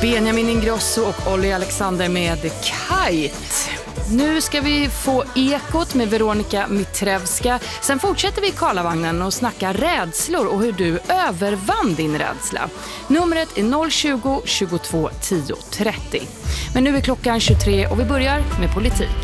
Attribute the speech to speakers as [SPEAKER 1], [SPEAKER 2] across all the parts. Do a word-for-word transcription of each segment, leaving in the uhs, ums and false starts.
[SPEAKER 1] Benjamin Ingrosso och Olli Alexander med Kite. Nu ska vi få Ekot med Veronica Mitrevska. Sen fortsätter vi i Karlavagnen och snacka rädslor och hur du övervann din rädsla. Numret är noll tjugo, tjugotvå, tio, trettio. Men nu är klockan tjugotre och vi börjar med politik.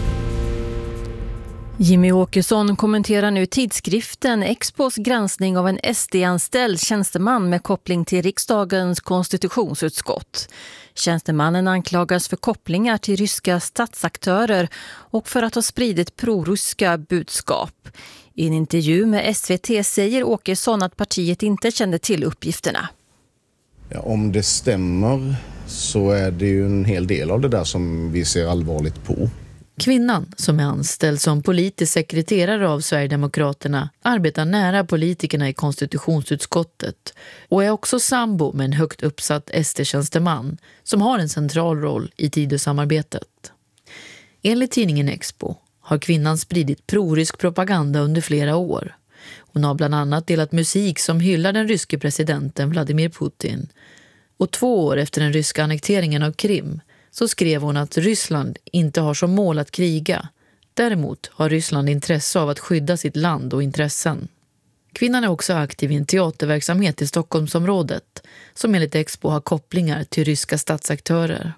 [SPEAKER 2] Jimmy Åkesson kommenterar nu tidskriften Expos granskning av en S D-anställd tjänsteman med koppling till riksdagens konstitutionsutskott. Tjänstemannen anklagas för kopplingar till ryska statsaktörer och för att ha spridit proryska budskap. I en intervju med S V T säger Åkesson att partiet inte kände till uppgifterna.
[SPEAKER 3] Ja, om det stämmer så är det ju en hel del av det där som vi ser allvarligt på.
[SPEAKER 4] Kvinnan, som är anställd som politisk sekreterare av Sverigedemokraterna, arbetar nära politikerna i konstitutionsutskottet och är också sambo med en högt uppsatt S D-tjänsteman som har en central roll i Tidösamarbetet. Enligt tidningen Expo har kvinnan spridit prorysk propaganda under flera år. Hon har bland annat delat musik som hyllar den ryske presidenten Vladimir Putin. Och två år efter den ryska annekteringen av Krim så skrev hon att Ryssland inte har som mål att kriga. Däremot har Ryssland intresse av att skydda sitt land och intressen. Kvinnan är också aktiv i en teaterverksamhet i Stockholmsområdet som enligt Expo har kopplingar till ryska statsaktörer.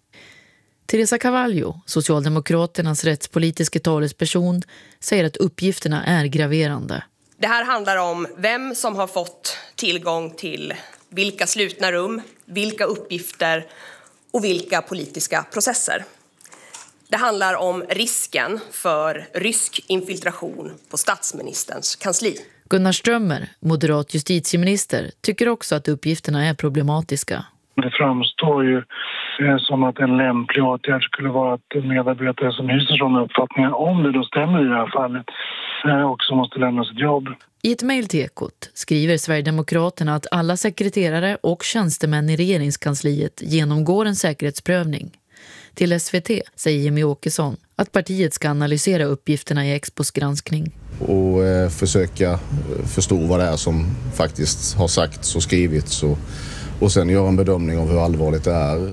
[SPEAKER 4] Teresa Cavallo, Socialdemokraternas rättspolitiska talesperson, säger att uppgifterna är graverande.
[SPEAKER 5] Det här handlar om vem som har fått tillgång till vilka slutna rum, vilka uppgifter och vilka politiska processer. Det handlar om risken för rysk infiltration på statsministerns kansli.
[SPEAKER 4] Gunnar Strömmer, moderat justitieminister, tycker också att uppgifterna är problematiska.
[SPEAKER 6] Det framstår ju som att en lämplig åtgärd skulle vara att en medarbetare som hyser sådana uppfattningar, om det då stämmer i det här fallet, också måste lämna sitt jobb.
[SPEAKER 4] I ett mejl till Ekot skriver Sverigedemokraterna att alla sekreterare och tjänstemän i regeringskansliet genomgår en säkerhetsprövning. Till S V T säger Jimmy Åkesson att partiet ska analysera uppgifterna i Expos granskning.
[SPEAKER 3] Och eh, försöka förstå vad det är som faktiskt har sagts och skrivits och, och sen göra en bedömning av hur allvarligt det är.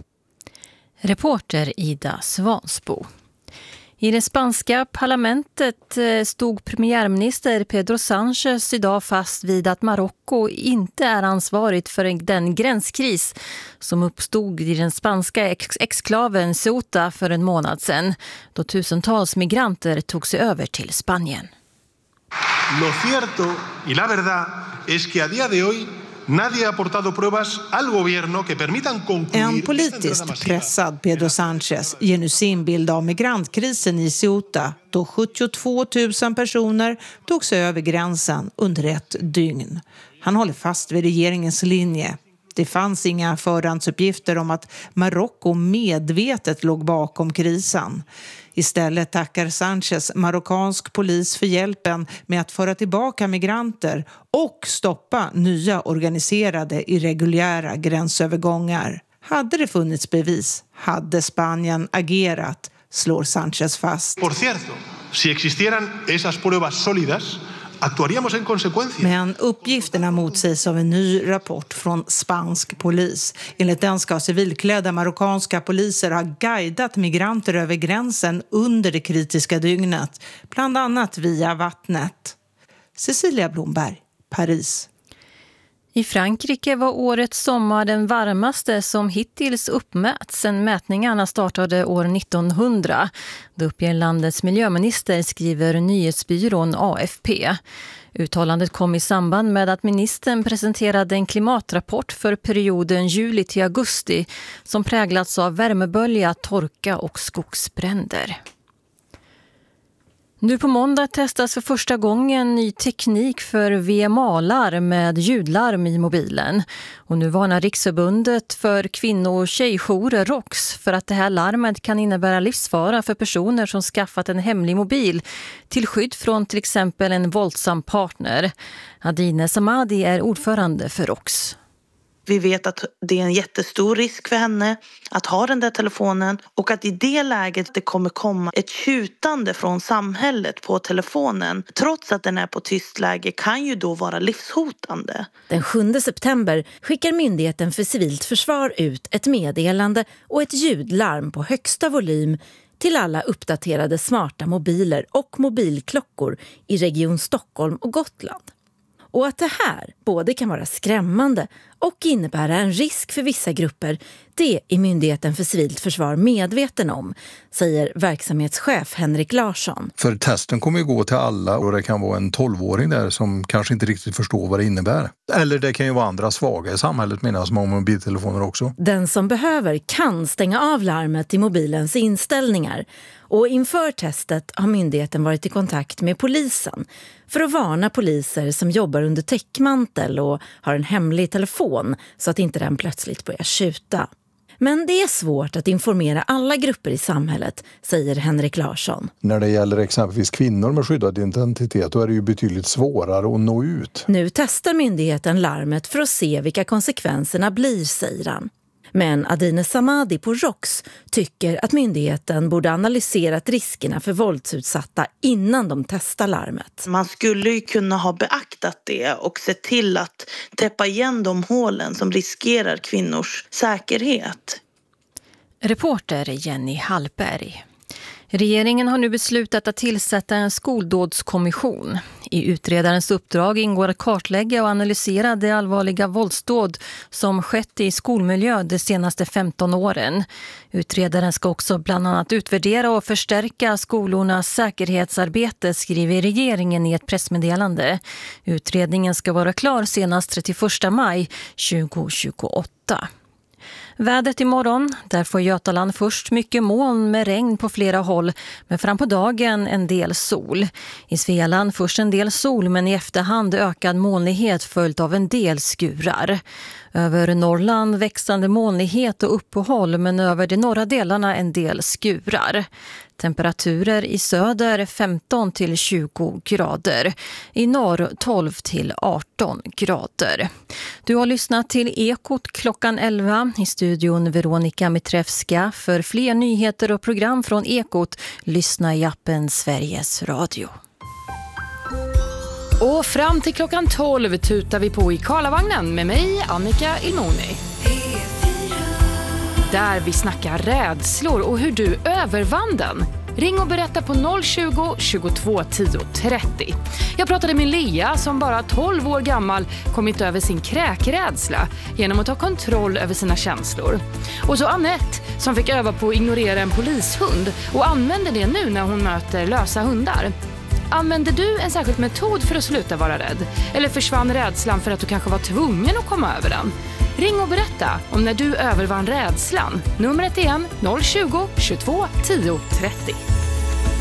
[SPEAKER 2] Reporter Ida Svansbo. I det spanska parlamentet stod premiärminister Pedro Sánchez idag fast vid att Marocko inte är ansvarigt för den gränskris som uppstod i den spanska ex- exklaven Ceuta för en månad sedan, då tusentals migranter tog sig över till Spanien.
[SPEAKER 7] Lo cierto y la verdad es que a día de hoy nadie ha aportado pruebas al gobierno que permitan concluir.
[SPEAKER 8] En politiskt pressad Pedro Sánchez ger nu sin bild av migrantkrisen i Ceuta, då sjuttiotvå tusen personer tog sig över gränsen under ett dygn. Han håller fast vid regeringens linje. Det fanns inga förhandsuppgifter om att Marocko medvetet låg bakom krisen. Istället tackar Sánchez marockansk polis för hjälpen med att föra tillbaka migranter och stoppa nya organiserade irreguljära gränsövergångar. Hade det funnits bevis hade Spanien agerat, slår Sánchez fast.
[SPEAKER 7] Por cierto, si existieran esas pruebas sólidas, actuaríamos en consecuencia.
[SPEAKER 8] Men uppgifterna motsägs av en ny rapport från spansk polis. Enligt den ska civilklädda marockanska poliser ha guidat migranter över gränsen under det kritiska dygnet, bland annat via vattnet. Cecilia Blomberg, Paris.
[SPEAKER 2] I Frankrike var årets sommar den varmaste som hittills uppmätts sedan mätningarna startade år nittonhundra. Det uppger landets miljöminister, skriver nyhetsbyrån A F P. Uttalandet kom i samband med att ministern presenterade en klimatrapport för perioden juli till augusti som präglats av värmebölja, torka och skogsbränder. Nu på måndag testas för första gången ny teknik för V M A-larm med ljudlarm i mobilen. Och nu varnar Riksförbundet för kvinno- och tjejjourer R O X för att det här larmet kan innebära livsfara för personer som skaffat en hemlig mobil till skydd från till exempel en våldsam partner. Adine Samadi är ordförande för R O X.
[SPEAKER 9] Vi vet att det är en jättestor risk för henne att ha den där telefonen och att i det läget det kommer komma ett tjutande från samhället på telefonen trots att den är på tyst läge kan ju då vara livshotande.
[SPEAKER 10] Den sjunde september skickar Myndigheten för civilt försvar ut ett meddelande och ett ljudlarm på högsta volym till alla uppdaterade smarta mobiler och mobilklockor i Region Stockholm och Gotland. Och att det här både kan vara skrämmande och innebära en risk för vissa grupper, det är Myndigheten för civilt försvar medveten om, säger verksamhetschef Henrik Larsson.
[SPEAKER 11] För testen kommer ju gå till alla och det kan vara en tolvåring där som kanske inte riktigt förstår vad det innebär. Eller det kan ju vara andra svaga i samhället menar som har mobiltelefoner också.
[SPEAKER 10] Den som behöver kan stänga av larmet i mobilens inställningar. Och inför testet har myndigheten varit i kontakt med polisen för att varna poliser som jobbar under täckmantel och har en hemlig telefon så att inte den plötsligt börjar tjuta. Men det är svårt att informera alla grupper i samhället, säger Henrik Larsson.
[SPEAKER 11] När det gäller exempelvis kvinnor med skyddad identitet då är det ju betydligt svårare att nå ut.
[SPEAKER 10] Nu testar myndigheten larmet för att se vilka konsekvenserna blir, säger han. Men Adine Samadi på ROX tycker att myndigheten borde analyserat riskerna för våldsutsatta innan de testar larmet.
[SPEAKER 9] Man skulle ju kunna ha beaktat det och se till att täppa igen de hålen som riskerar kvinnors säkerhet.
[SPEAKER 2] Reporter Jenny Hallberg. Regeringen har nu beslutat att tillsätta en skoldådskommission. I utredarens uppdrag ingår att kartlägga och analysera de allvarliga våldsdåd som skett i skolmiljö de senaste femton åren. Utredaren ska också bland annat utvärdera och förstärka skolornas säkerhetsarbete, skriver regeringen i ett pressmeddelande. Utredningen ska vara klar senast trettioförsta maj tjugohundratjugoåtta. Vädret imorgon, där får Götaland först mycket moln med regn på flera håll, men fram på dagen en del sol. I Svealand först en del sol, men i efterhand ökad molnighet följt av en del skurar. Över Norrland växande molnighet och uppehåll, men över de norra delarna en del skurar. Temperaturer i söder femton till tjugo grader. I norr tolv till arton grader. Du har lyssnat till Ekot klockan elva. I studion Veronica Mitrevska. För fler nyheter och program från Ekot, lyssna i appen Sveriges Radio.
[SPEAKER 1] Och fram till klockan tolv tutar vi på i Karlavagnen med mig, Annika Ilmoni. Där vi snackar rädslor och hur du övervann den. Ring och berätta på noll tjugo, tjugotvå tio trettio. Jag pratade med Lea som bara tolv år gammal kommit över sin kräkrädsla genom att ta kontroll över sina känslor. Och så Annette som fick öva på att ignorera en polishund och använder det nu när hon möter lösa hundar. Använder du en särskild metod för att sluta vara rädd? Eller försvann rädslan för att du kanske var tvungen att komma över den? Ring och berätta om när du övervann rädslan. Numret igen noll tjugo, tjugotvå tio trettio.